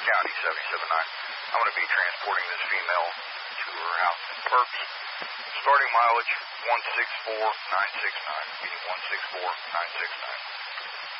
County 779. I'm going to be transporting this female to her house in Perks. Starting mileage 164,969, meaning 164,969.